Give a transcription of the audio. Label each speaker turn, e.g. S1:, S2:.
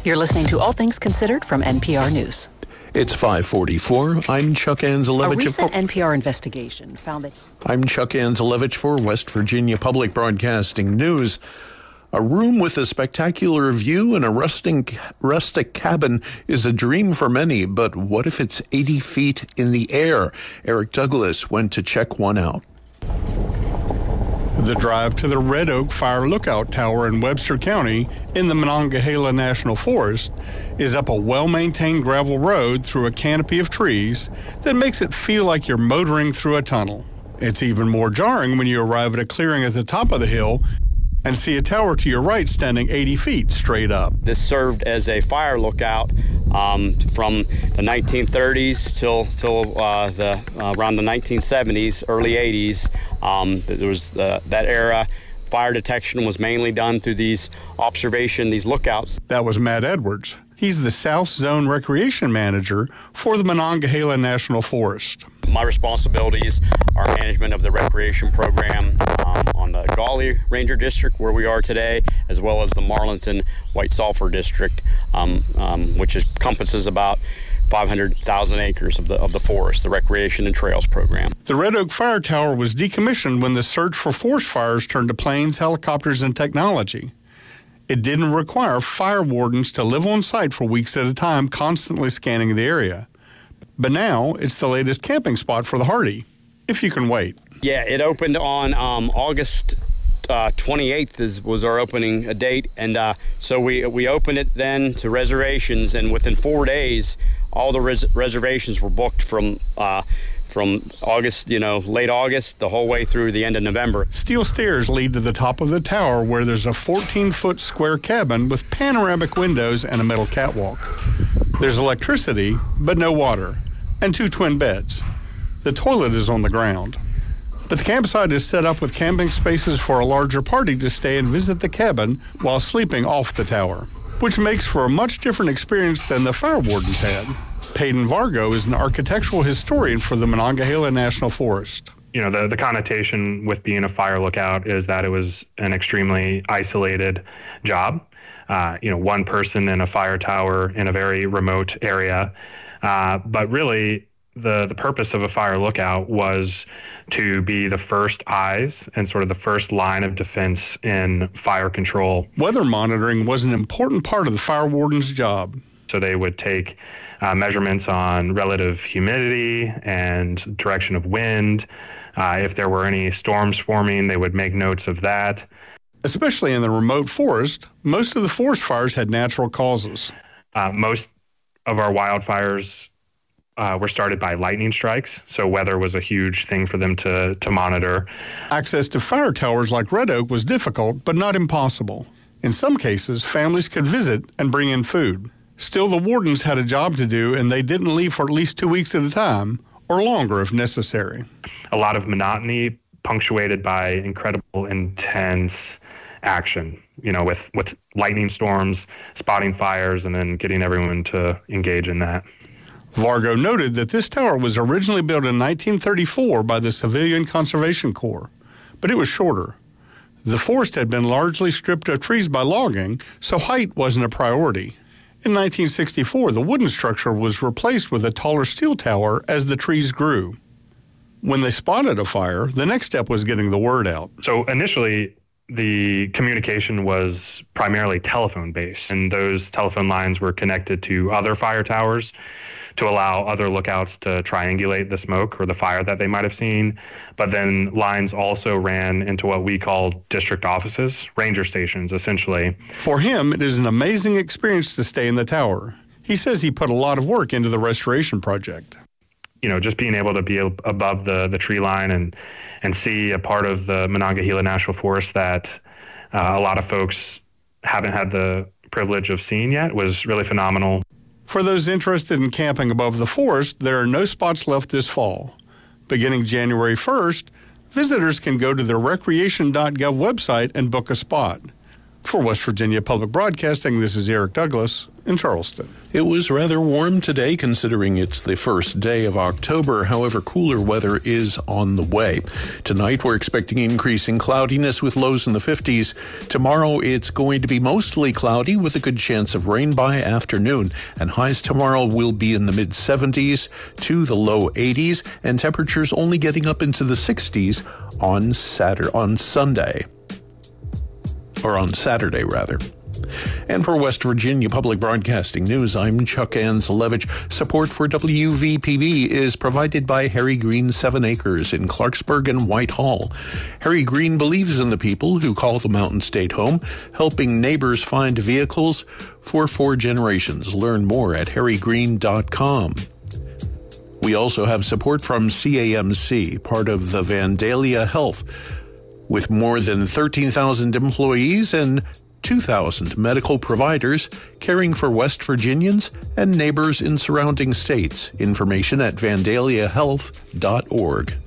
S1: You're listening to All Things Considered from NPR News.
S2: It's 5:44. I'm Chuck Anzelevich.
S1: A recent NPR investigation found that...
S2: I'm Chuck Anzelevich for West Virginia Public Broadcasting News. A room with a spectacular view and a rustic cabin is a dream for many, but what if it's 80 feet in the air? Eric Douglas went to check one out.
S3: The drive to the Red Oak Fire Lookout Tower in Webster County in the Monongahela National Forest is up a well-maintained gravel road through a canopy of trees that makes it feel like you're motoring through a tunnel. It's even more jarring when you arrive at a clearing at the top of the hill and see a tower to your right standing 80 feet straight up.
S4: This served as a fire lookout from the 1930s till around the 1970s, early 80s. There was that era. Fire detection was mainly done through these lookouts.
S3: That was Matt Edwards. He's the South Zone Recreation Manager for the Monongahela National Forest.
S4: My responsibilities are management of the recreation program on the Gawley Ranger District, where we are today, as well as the Marlinton White Sulphur District, which encompasses about 500,000 acres of the forest, the Recreation and Trails program.
S3: The Red Oak Fire Tower was decommissioned when the search for forest fires turned to planes, helicopters, and technology. It didn't require fire wardens to live on site for weeks at a time, constantly scanning the area. But now it's the latest camping spot for the hardy, if you can wait.
S4: Yeah, it opened on August 28th was our opening date, and so we opened it then to reservations, and within 4 days, all the reservations were booked from August, late August, the whole way through the end of November.
S3: Steel stairs lead to the top of the tower, where there's a 14-foot square cabin with panoramic windows and a metal catwalk. There's electricity, but no water, and 2 twin beds. The toilet is on the ground. But the campsite is set up with camping spaces for a larger party to stay and visit the cabin while sleeping off the tower, which makes for a much different experience than the fire wardens had. Peyton Vargo is an architectural historian for the Monongahela National Forest.
S5: The connotation with being a fire lookout is that it was an extremely isolated job. One person in a fire tower in a very remote area. But really, the purpose of a fire lookout was to be the first eyes and sort of the first line of defense in fire control.
S3: Weather monitoring was an important part of the fire warden's job.
S5: So they would take measurements on relative humidity and direction of wind. If there were any storms forming, they would make notes of that.
S3: Especially in the remote forest, most of the forest fires had natural causes.
S5: Most of our wildfires were started by lightning strikes, so weather was a huge thing for them to monitor.
S3: Access to fire towers like Red Oak was difficult, but not impossible. In some cases, families could visit and bring in food. Still, the wardens had a job to do, and they didn't leave for at least 2 weeks at a time, or longer if necessary.
S5: A lot of monotony punctuated by incredible, intense action, with lightning storms, spotting fires, and then getting everyone to engage in that.
S3: Vargo noted that this tower was originally built in 1934 by the Civilian Conservation Corps, but it was shorter. The forest had been largely stripped of trees by logging, so height wasn't a priority. In 1964, the wooden structure was replaced with a taller steel tower as the trees grew. When they spotted a fire, the next step was getting the word out.
S5: So initially, the communication was primarily telephone-based, and those telephone lines were connected to other fire towers to allow other lookouts to triangulate the smoke or the fire that they might have seen. But then lines also ran into what we call district offices, ranger stations, essentially.
S3: For him, it is an amazing experience to stay in the tower. He says he put a lot of work into the restoration project.
S5: Just being able to be above the tree line and see a part of the Monongahela National Forest that a lot of folks haven't had the privilege of seeing yet was really phenomenal.
S3: For those interested in camping above the forest, there are no spots left this fall. Beginning January 1st, visitors can go to the recreation.gov website and book a spot. For West Virginia Public Broadcasting, this is Eric Douglas in Charleston.
S2: It was rather warm today considering it's the first day of October. However, cooler weather is on the way. Tonight, we're expecting increasing cloudiness with lows in the 50s. Tomorrow, it's going to be mostly cloudy with a good chance of rain by afternoon. And highs tomorrow will be in the mid-70s to the low 80s, and temperatures only getting up into the 60s on Saturday, rather. And for West Virginia Public Broadcasting News, I'm Chuck Anzelevich. Support for WVPV is provided by Harry Green 7 Acres in Clarksburg and Whitehall. Harry Green believes in the people who call the Mountain State home, helping neighbors find vehicles for 4 generations. Learn more at harrygreen.com. We also have support from CAMC, part of the Vandalia Health, with more than 13,000 employees and 2,000 medical providers caring for West Virginians and neighbors in surrounding states. Information at vandaliahealth.org.